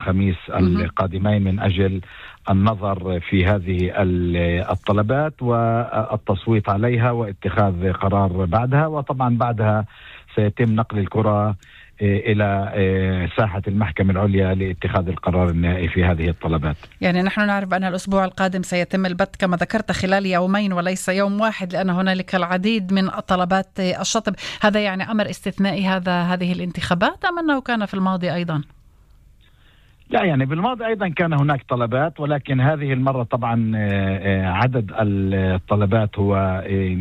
والخميس القادمين من أجل النظر في هذه الطلبات والتصويت عليها واتخاذ قرار بعدها. وطبعا بعدها سيتم نقل الكرة إلى ساحة المحكمة العليا لاتخاذ القرار النهائي في هذه الطلبات. يعني نحن نعرف أن الأسبوع القادم سيتم البت كما ذكرت خلال يومين وليس يوم واحد، لأن هنالك العديد من طلبات الشطب. هذا يعني أمر استثنائي هذه الانتخابات أم أنه كان في الماضي أيضا؟ لا، يعني بالماضي أيضا كان هناك طلبات، ولكن هذه المرة طبعا عدد الطلبات هو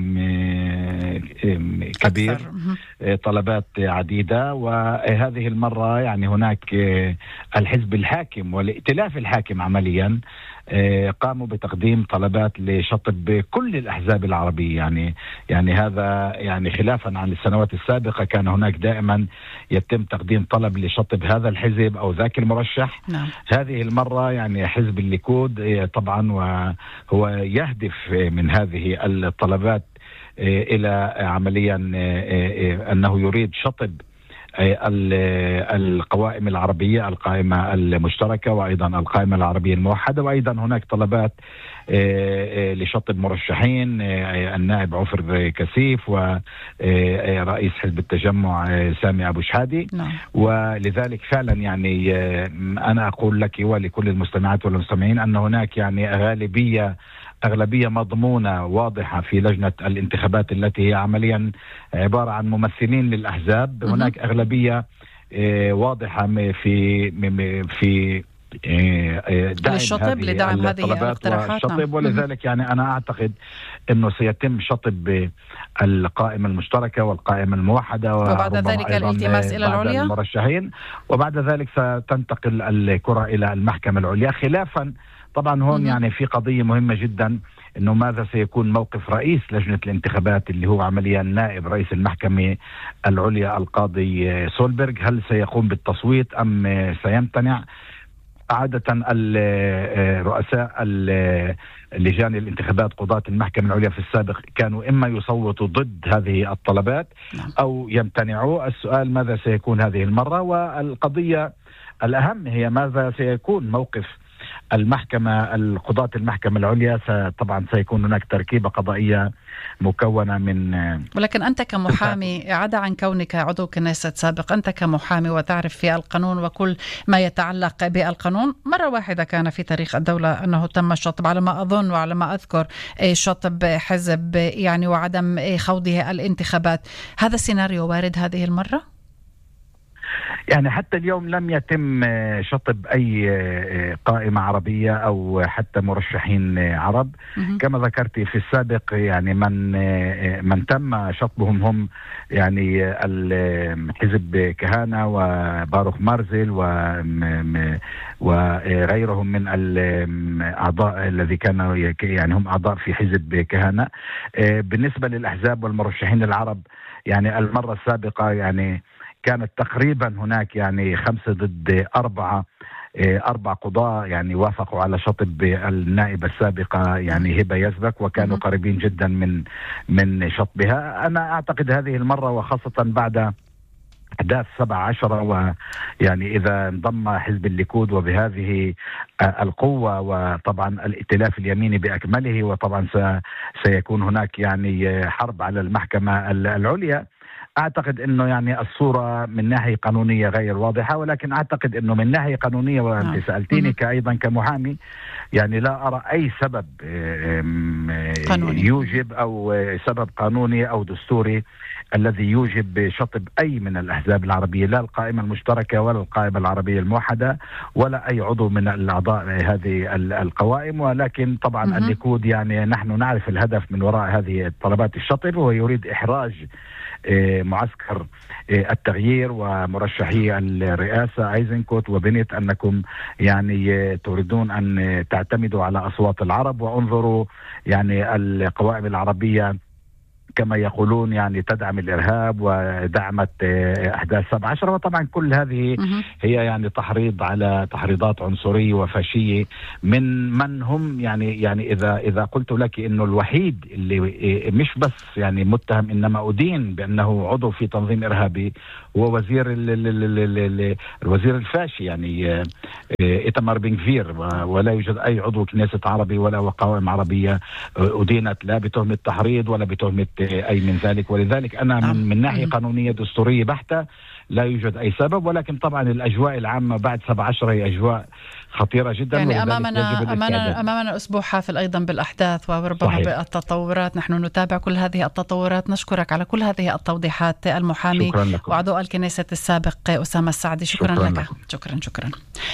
كبير، طلبات عديدة. وهذه المرة يعني هناك الحزب الحاكم والائتلاف الحاكم عمليا قاموا بتقديم طلبات لشطب كل الأحزاب العربية. يعني هذا يعني خلافا عن السنوات السابقة، كان هناك دائما يتم تقديم طلب لشطب هذا الحزب أو ذاك المرشح. نعم. هذه المرة يعني حزب الليكود طبعا وهو يهدف من هذه الطلبات إلى عمليا أنه يريد شطب القوائم العربية، القائمة المشتركة وأيضا القائمة العربية الموحدة. وأيضا هناك طلبات لشطب مرشحين، النائب عفر كسيف ورئيس حزب التجمع سامي أبو شهادي. نعم. ولذلك فعلا يعني أنا أقول لك ولكل المستمعات والمستمعين أن هناك يعني أغلبية مضمونة واضحة في لجنة الانتخابات التي هي عمليا عبارة عن ممثلين للأحزاب. هناك أغلبية واضحة في لدعم هذه الاقتراحات. ولذلك يعني أنا أعتقد أنه سيتم شطب القائمة المشتركة والقائمة الموحدة، وبعد ذلك الالتماس إلى العليا المرشحين، وبعد ذلك ستنتقل الكرة إلى المحكمة العليا. خلافا طبعا هون يعني في قضية مهمة جدا، انه ماذا سيكون موقف رئيس لجنة الانتخابات اللي هو عمليا نائب رئيس المحكمة العليا القاضي سولبرغ. هل سيقوم بالتصويت ام سيمتنع؟ عادة رؤساء لجان الانتخابات قضاة المحكمة العليا في السابق كانوا إما يصوتوا ضد هذه الطلبات أو يمتنعوا. السؤال ماذا سيكون هذه المرة؟ والقضية الأهم هي ماذا سيكون موقف المحكمة القضاة المحكمة العليا. طبعا سيكون هناك تركيبة قضائية مكونة من ولكن أنت كمحامي عدا عن كونك عضو كنيسة سابق، أنت كمحامي وتعرف في القانون وكل ما يتعلق بالقانون. مرة واحدة كان في تاريخ الدولة أنه تم الشطب على ما أظن وعلى ما أذكر شطب حزب يعني وعدم خوضه الانتخابات. هذا السيناريو وارد هذه المرة؟ يعني حتى اليوم لم يتم شطب أي قائمة عربية أو حتى مرشحين عرب. كما ذكرت في السابق يعني من تم شطبهم هم يعني الحزب كهانة وباروخ مارزل وغيرهم من الأعضاء الذي كانوا يعني هم أعضاء في حزب كهانة. بالنسبة للأحزاب والمرشحين العرب يعني المرة السابقة يعني كانت تقريبا هناك يعني 5 ضد 4 قضاة يعني وافقوا على شطب النائبة السابقة يعني هبة يزبك، وكانوا قريبين جدا من شطبها. أنا أعتقد هذه المرة وخاصة بعد أحداث 17 ويعني إذا انضم حزب الليكود وبهذه القوة وطبعا الائتلاف اليميني بأكمله، وطبعا سيكون هناك يعني حرب على المحكمة العليا. أعتقد أنه يعني الصورة من ناحية قانونية غير واضحة، ولكن أعتقد أنه من ناحية قانونية وأنت سألتيني أيضا كمحامي يعني لا أرى أي سبب يوجب أو سبب قانوني أو دستوري الذي يوجب شطب أي من الأحزاب العربية، لا القائمة المشتركة ولا القائمة العربية الموحدة ولا أي عضو من الأعضاء هذه القوائم. ولكن طبعا الليكود يعني نحن نعرف الهدف من وراء هذه طلبات الشطب، وهو يريد إحراج معسكر التغيير ومرشحي الرئاسة ايزنكوت وبنت أنكم يعني تريدون أن تعتمدوا على أصوات العرب وانظروا يعني القوائم العربية كما يقولون يعني تدعم الإرهاب ودعمت أحداث 17. وطبعا كل هذه هي يعني تحريض على تحريضات عنصرية وفاشية من هم يعني إذا قلت لك إنه الوحيد اللي مش بس يعني متهم إنما أدين بأنه عضو في تنظيم إرهابي هو الوزير الفاشي يعني إيتمار بن غفير، ولا يوجد أي عضو كنيسة عربي ولا وقوائم عربية أدينت لا بتهمة تحريض ولا بتهمة أي من ذلك. ولذلك أنا من ناحية قانونية دستورية بحتة لا يوجد أي سبب، ولكن طبعا الأجواء العامة بعد 17 هي أجواء خطيرة جدا. يعني أمامنا أسبوع حافل أيضا بالأحداث وربما بالتطورات. نحن نتابع كل هذه التطورات. نشكرك على كل هذه التوضيحات المحامي وعضو الكنيسة السابق أسامة السعدي. شكرا لك. شكرا.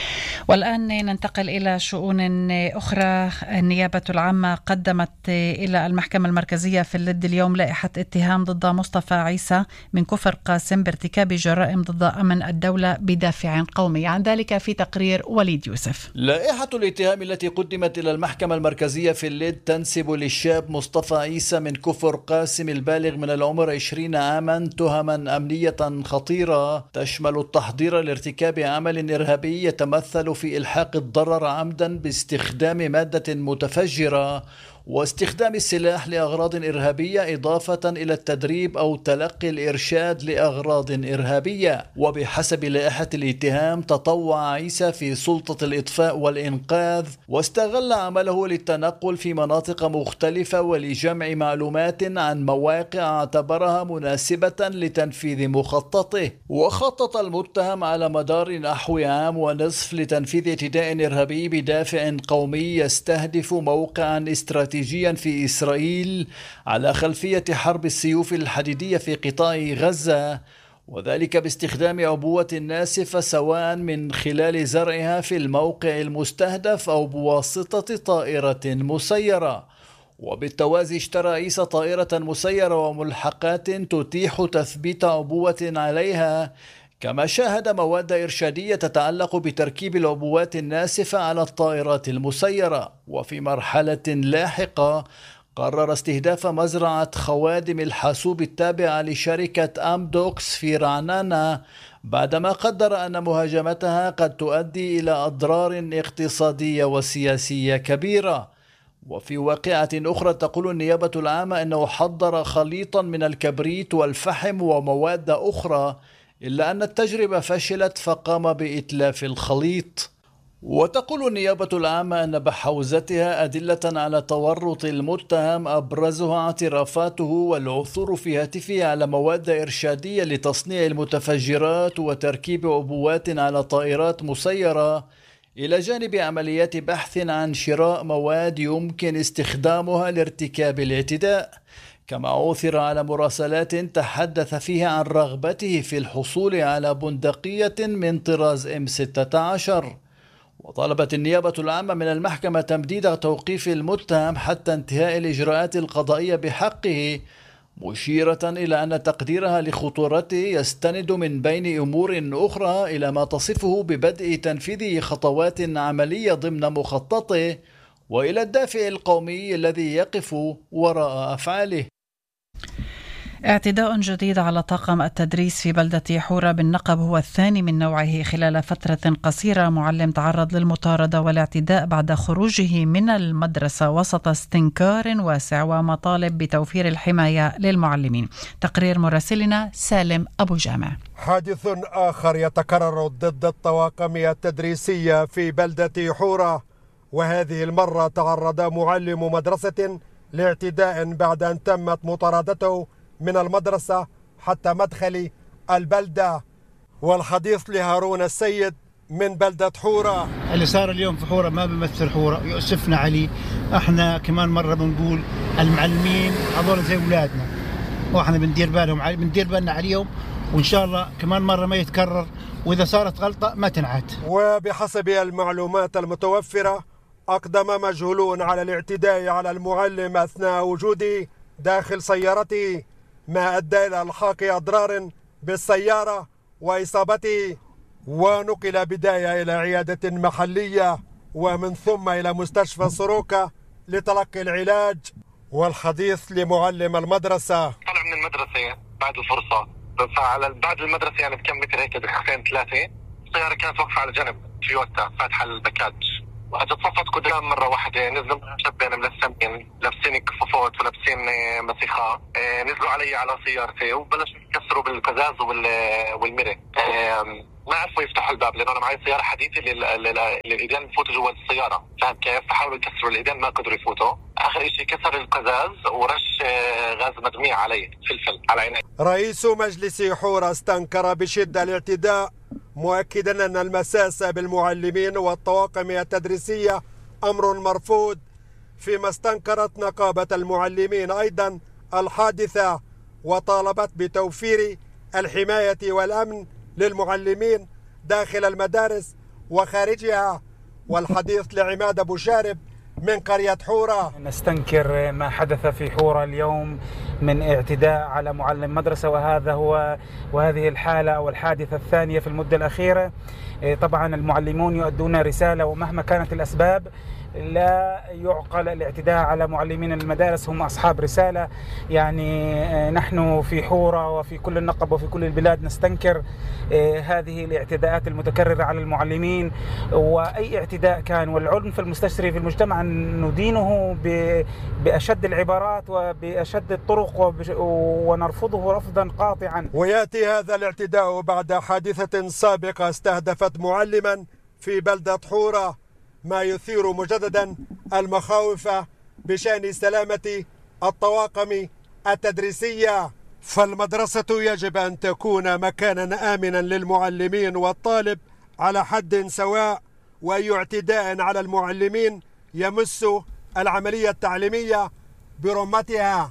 والآن ننتقل إلى شؤون أخرى. النيابة العامة قدمت إلى المحكمة المركزية في اللد اليوم لائحة اتهام ضد مصطفى عيسى من كفر قاسم بارتكاب جرائم ضد أمن الدولة بدافع قومي. عن ذلك في تقرير وليد يوسف. لائحة الاتهام التي قدمت إلى المحكمة المركزية في اللد تنسب للشاب مصطفى عيسى من كفر قاسم البالغ من العمر 20 عاما تهما أمنية خطيرة تشمل التحضير لارتكاب عمل إرهابي يتمثل في إلحاق الضرر عمدا باستخدام مادة متفجرة واستخدام السلاح لأغراض إرهابية، إضافة إلى التدريب أو تلقي الإرشاد لأغراض إرهابية. وبحسب لائحة الاتهام تطوع عيسى في سلطة الإطفاء والإنقاذ واستغل عمله للتنقل في مناطق مختلفة ولجمع معلومات عن مواقع اعتبرها مناسبة لتنفيذ مخططه. وخطط المتهم على مدار نحو عام ونصف لتنفيذ اعتداء إرهابي بدافع قومي يستهدف موقعا استراتيجيا في إسرائيل على خلفية حرب السيوف الحديدية في قطاع غزة، وذلك باستخدام عبوة ناسفة سواء من خلال زرعها في الموقع المستهدف أو بواسطة طائرة مسيرة. وبالتوازي اشترى عيسى طائرة مسيرة وملحقات تتيح تثبيت عبوة عليها، كما شاهد مواد إرشادية تتعلق بتركيب العبوات الناسفة على الطائرات المسيرة. وفي مرحلة لاحقة قرر استهداف مزرعة خوادم الحاسوب التابعة لشركة أمدوكس في رعنانة بعدما قدر أن مهاجمتها قد تؤدي إلى أضرار اقتصادية وسياسية كبيرة. وفي واقعة أخرى تقول النيابة العامة أنه حضر خليطا من الكبريت والفحم ومواد أخرى، إلا أن التجربة فشلت فقام بإتلاف الخليط. وتقول النيابة العامة أن بحوزتها أدلة على تورط المتهم أبرزها اعترافاته والعثور في هاتفه على مواد إرشادية لتصنيع المتفجرات وتركيب عبوات على طائرات مسيرة، إلى جانب عمليات بحث عن شراء مواد يمكن استخدامها لارتكاب الاعتداء. كما عثر على مراسلات تحدث فيها عن رغبته في الحصول على بندقية من طراز M16. وطلبت النيابة العامة من المحكمة تمديد توقيف المتهم حتى انتهاء الإجراءات القضائية بحقه، مشيرة إلى أن تقديرها لخطورته يستند من بين أمور أخرى إلى ما تصفه ببدء تنفيذ خطوات عملية ضمن مخططه وإلى الدافع القومي الذي يقف وراء أفعاله. اعتداء جديد على طاقم التدريس في بلدة حورة بالنقب هو الثاني من نوعه خلال فترة قصيرة. معلم تعرض للمطاردة والاعتداء بعد خروجه من المدرسة وسط استنكار واسع ومطالب بتوفير الحماية للمعلمين. تقرير مراسلنا سالم أبو جامع. حادث آخر يتكرر ضد الطواقم التدريسية في بلدة حورة، وهذه المرة تعرض معلم مدرسة لاعتداء بعد أن تمت مطاردته من المدرسة حتى مدخل البلدة. والحديث لهارون السيد من بلدة حورة. اللي صار اليوم في حورة ما بيمثل حورة، يؤسفنا عليه. احنا كمان مرة بنقول المعلمين هذول زي أولادنا، واحنا بندير بالنا عليهم، وإن شاء الله كمان مرة ما يتكرر، وإذا صارت غلطة ما تنعاد. وبحسب المعلومات المتوفرة أقدم مجهولون على الاعتداء على المعلم أثناء وجوده داخل سيارته، ما أدى إلى إلحاق أضرار بالسيارة وإصابته، ونقل بداية إلى عيادة محلية ومن ثم إلى مستشفى سروكة لتلقي العلاج. والحديث لمعلم المدرسة. طلع من المدرسة بعد الفرصة، بعد المدرسة يعني بكم متر هيك دقيقتين ثلاثة، السيارة كانت واقفة على جنب تويوتا فاتحة البكاج، وأجت صفت قدام مرة واحدة، نزلوا شابين ملثمين لابسين كفوفات ولابسين مسيخة، نزلوا علي على سيارتي وبلشوا يكسروا بالقزاز والمرة. ما عرفوا يفتحوا الباب لأنه أنا معي سيارة حديثة للإيدين يفوتوا جوا السيارة، فهم كيف؟ فحاولوا يكسروا الإيدين ما قدروا يفوتوا. آخر شيء كسر القزاز ورش غاز مدميع علي، فلفل على عيني. رئيس مجلس حورة استنكر بشدة الاعتداء، مؤكدا أن المساس بالمعلمين والطواقم التدريسية أمر مرفوض، فيما استنكرت نقابة المعلمين أيضا الحادثة وطالبت بتوفير الحماية والأمن للمعلمين داخل المدارس وخارجها. والحديث لعماد أبو شارب من قرية حورة. نستنكر ما حدث في حورة اليوم من اعتداء على معلم مدرسة، وهذه الحالة أو الحادثة الثانية في المدة الأخيرة. طبعا المعلمون يؤدون رسالة، ومهما كانت الأسباب لا يعقل الاعتداء على معلمين المدارس، هم أصحاب رسالة. يعني نحن في حورة وفي كل النقب وفي كل البلاد نستنكر هذه الاعتداءات المتكررة على المعلمين، وأي اعتداء كان والعنف المستشري في المجتمع ندينه بأشد العبارات وبأشد الطرق ونرفضه رفضا قاطعا. ويأتي هذا الاعتداء بعد حادثة سابقة استهدفت معلما في بلدة حورة، ما يثير مجددا المخاوف بشأن سلامة الطواقم التدريسية. فالمدرسة يجب أن تكون مكانا آمنا للمعلمين والطالب على حد سواء، وأي اعتداء على المعلمين يمس العملية التعليمية برمتها.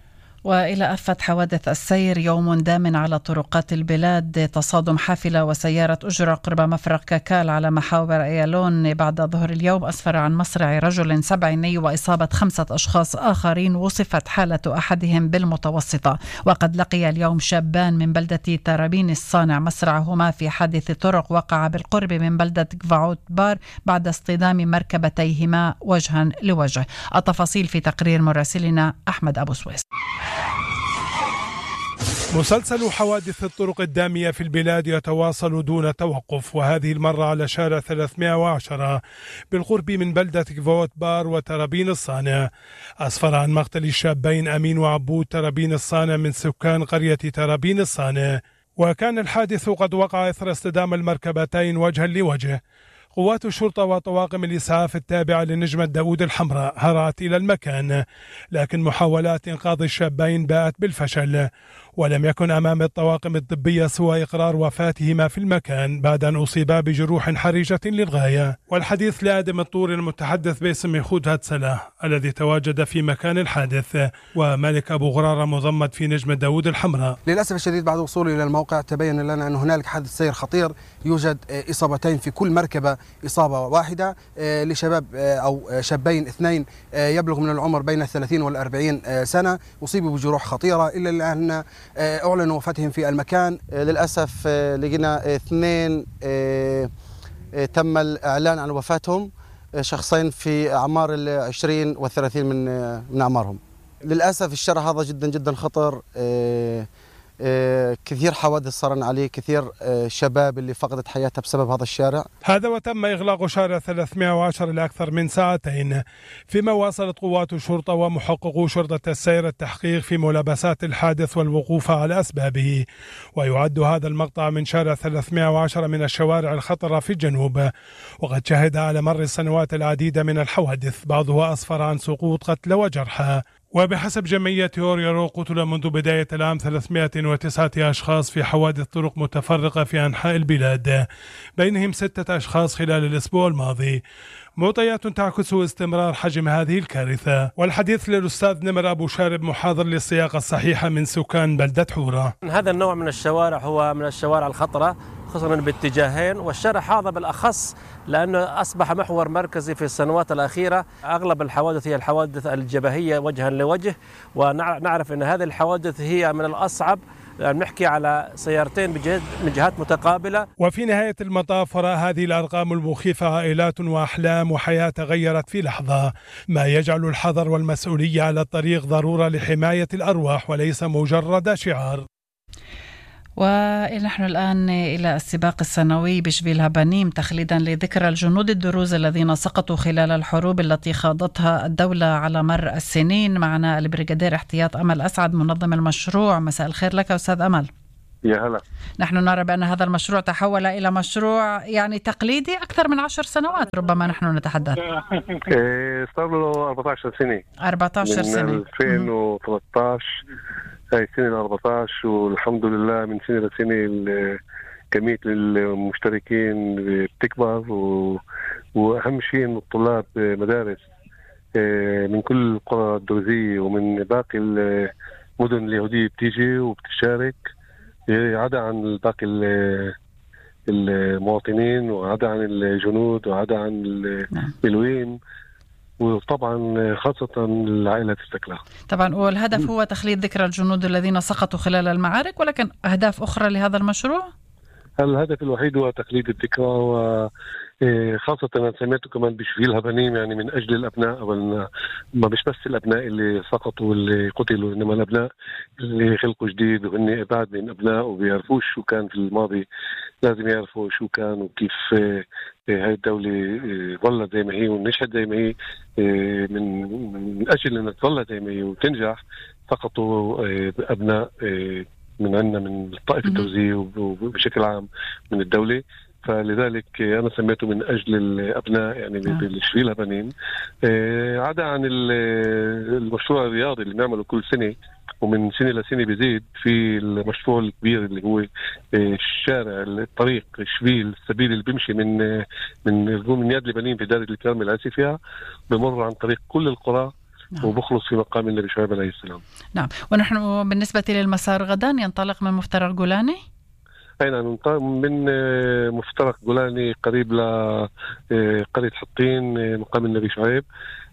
وإلى أفت حوادث السير، يوم دام على طرقات البلاد، تصادم حافلة وسيارة أجرة قرب مفرق كاكال على محاور أيالون بعد ظهر اليوم أسفر عن مصرع رجل 7 وإصابة 5 أشخاص آخرين، وصفت حالة أحدهم بالمتوسطة. وقد لقي اليوم شابان من بلدة ترابين الصانع مصرعهما في حادث طرق وقع بالقرب من بلدة كفاوت بار بعد اصطدام مركبتيهما وجها لوجه. التفاصيل في تقرير مراسلنا أحمد أبو سويس. مسلسل حوادث الطرق الدامية في البلاد يتواصل دون توقف، وهذه المرة على شارع 310 بالقرب من بلدة كفوت بار وترابين الصانع. أسفر عن مقتل الشابين أمين وعبود ترابين الصانع من سكان قرية ترابين الصانع، وكان الحادث قد وقع إثر اصطدام المركبتين وجها لوجه. قوات الشرطة وطواقم الإسعاف التابعة لنجمة داود الحمراء هرعت إلى المكان، لكن محاولات إنقاذ الشابين باءت بالفشل، ولم يكن أمام الطواقم الطبية سوى إقرار وفاتهما في المكان بعد أن أصيبا بجروح حرجة للغاية. والحديث لآدم الطور المتحدث باسم خود هاتسلا الذي تواجد في مكان الحادث، ومالك أبو غرارة مضمد في نجمة داود الحمراء. للأسف الشديد بعد وصولي إلى الموقع تبين لنا أن هنالك حادث سير خطير، يوجد إصابتين في كل مركبة، إصابة واحدة لشباب أو شابين 2 يبلغ من العمر بين 30 وال40 سنة، أصيبوا بجروح خطيرة، إلا الآن أعلنوا وفاتهم في المكان. للأسف لقينا 2 تم الإعلان عن وفاتهم، شخصين في أعمار 20 و30 من أعمارهم. للأسف الشارع هذا جدا جدا خطر، كثير حوادث صارن عليه، كثير شباب اللي فقدت حياتها بسبب هذا الشارع. هذا وتم إغلاق شارع 310 لأكثر من ساعتين، فيما واصلت قوات الشرطة ومحققو شرطة السير التحقيق في ملابسات الحادث والوقوف على أسبابه. ويعد هذا المقطع من شارع 310 من الشوارع الخطرة في الجنوب، وقد شهد على مر السنوات العديدة من الحوادث، بعضها أسفر عن سقوط قتلى وجرحى. وبحسب جمعية أوريرو قتل منذ بداية العام 309 أشخاص في حوادث طرق متفرقة في أنحاء البلاد، بينهم 6 أشخاص خلال الأسبوع الماضي، معطيات تعكس استمرار حجم هذه الكارثة. والحديث للأستاذ نمر أبو شارب محاضر للسياقة الصحيحة من سكان بلدة حورة. هذا النوع من الشوارع هو من الشوارع الخطرة، خصوصا باتجاهين، والشارع هذا بالأخص لأنه أصبح محور مركزي في السنوات الأخيرة. أغلب الحوادث هي الحوادث الجبهية وجها لوجه، ونعرف أن هذه الحوادث هي من الأصعب نحكي على سيارتين من جهات متقابلة. وفي نهاية المطاف وراء هذه الأرقام المخيفة عائلات وأحلام وحياة تغيرت في لحظة، ما يجعل الحذر والمسؤولية على الطريق ضرورة لحماية الأرواح وليس مجرد شعار. ونحن الآن إلى السباق السنوي بشبيل هبانيم تخليدا لذكرى الجنود الدروز الذين سقطوا خلال الحروب التي خاضتها الدولة على مر السنين. معنا البريغادير احتياط أمل أسعد منظم المشروع. مساء الخير لك أستاذ أمل. يا هلا. نحن نرى بأن هذا المشروع تحول إلى مشروع يعني تقليدي أكثر من 10 سنوات ربما نحن نتحدث. صار له 14 سنة. 14 سنة. من 2013 هاي السنة 14 والحمد لله من سنة لسنة كمية المشتركين بتكبر وأهم شيء إنه الطلاب مدارس من كل القرى الدرزية ومن باقي المدن اليهودية بتيجي وبتشارك عدا عن باقي المواطنين وعدا عن الجنود وعدا عن الملويين وطبعا خاصة العائلة تستكلها. طبعا والهدف هو تخليد ذكرى الجنود الذين سقطوا خلال المعارك، ولكن أهداف أخرى لهذا المشروع؟ الهدف الوحيد هو تخليد الذكرى، وخاصة أنا سميته كمان بشبيل هبانيم يعني من أجل الأبناء، ما مش بس الأبناء اللي سقطوا واللي قتلوا، إنما الأبناء اللي خلقوا جديد وهن إبعاد من أبناء وبيعرفوش شو كان في الماضي. لازم يعرفوا شو كان وكيف هاي الدولة ظلت زي ما هي ونشهد زي ما هي، من أجل أن تظل زي ما هي وتنجح. سقطوا أبناء من عندنا من الطائفة الدرزية وبشكل عام من الدولة، فلذلك أنا سميته من أجل الأبناء يعني بالشبيل هبانيم. عدا عن المشروع الرياضي اللي بنعمله كل سنة ومن سنة لسنة بيزيد، في المشروع الكبير اللي هو الشارع الطريق الشبيل السبيل اللي بيمشي من ياد لبنين في دار الكرم العاسي فيها، بمر عن طريق كل القرى. نعم. وبخلص في مقام النبي شعيب عليه السلام. نعم. ونحن بالنسبة للمسار غدا ينطلق من مفترق جولاني؟ أين من مفترق جولاني قريب لقرية حطين مقام النبي شعيب،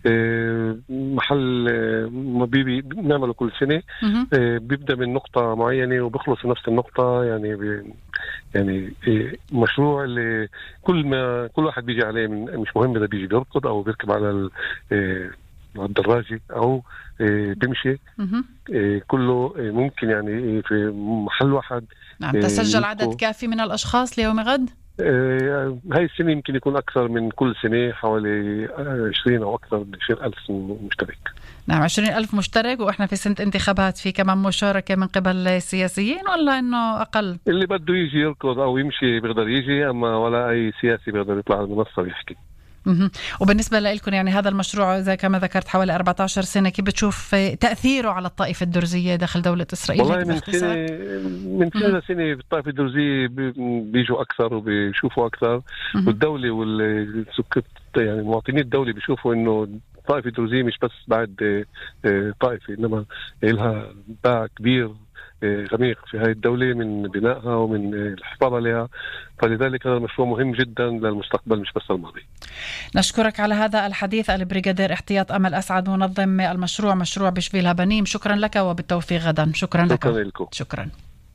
محل ما بنعمله كل سنة. بيبدأ من نقطة معينة وبخلص في نفس النقطة، يعني مشروع اللي كل واحد بيجي عليه، مش مهم إذا بيجي بيركض أو بيركب على الدراجة أو بيمشي، كله ممكن يعني في محل واحد. نعم. تسجل عدد كافي من الأشخاص ليوم غد؟ هاي السنة يمكن يكون أكثر من كل سنة، حوالي 20 أو أكثر من 20,000 مشترك. نعم 20,000 مشترك. وإحنا في سنة انتخابات، في كمان مشاركة من قبل السياسيين ولا إنه أقل؟ اللي بده يجي يركض أو يمشي بيقدر يجي، أما ولا أي سياسي بيقدر يطلع على المنصة ويحكي. وبالنسبة لكم يعني هذا المشروع زي كما ذكرت حوالي 14 سنة، كيف بتشوف تأثيره على الطائفة الدرزية داخل دولة إسرائيل؟ والله من سنة لسنة الطائفة الدرزية بيجوا أكثر وبيشوفوا أكثر، والدولة يعني مواطني الدولة بيشوفوا إنه الطائفة الدرزية مش بس بعد طائفة، إنما لها باع كبير غميق في هذه الدولة من بنائها ومن الحفاظ عليها، فلذلك هذا المشروع مهم جدا للمستقبل مش بس الماضي. نشكرك على هذا الحديث البريغادير احتياط أمل أسعد منظم المشروع مشروع بشبيل هبانيم. شكرا لك وبالتوفيق غدا. شكرا لك. لكم. شكرا.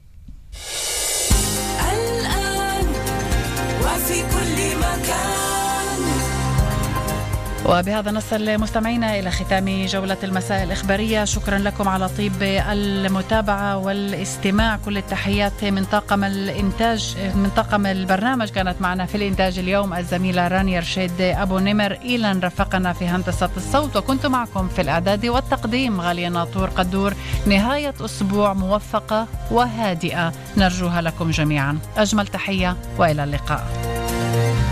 الآن وفي كل مكان. وبهذا نصل مستمعينا إلى ختام جولة المساء الإخبارية. شكرا لكم على طيب المتابعة والاستماع. كل التحيات من طاقم الإنتاج، من طاقم البرنامج. كانت معنا في الإنتاج اليوم الزميلة رانيا رشيد أبو نمر، إيلان رفقنا في هندسة الصوت، وكنت معكم في الإعداد والتقديم غالية ناطور قدور. نهاية أسبوع موفقة وهادئة نرجوها لكم جميعا. أجمل تحية وإلى اللقاء.